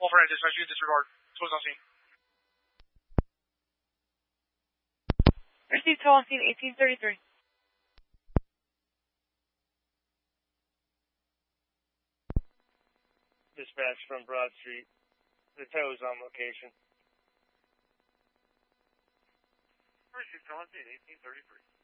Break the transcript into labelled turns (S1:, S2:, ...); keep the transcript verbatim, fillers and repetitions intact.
S1: Overhead dispatch, you disregard. Tows on scene.
S2: Received tow on scene eighteen thirty-three.
S3: Dispatch from Broad Street. The tow is on location.
S1: Received tow on scene eighteen thirty-three.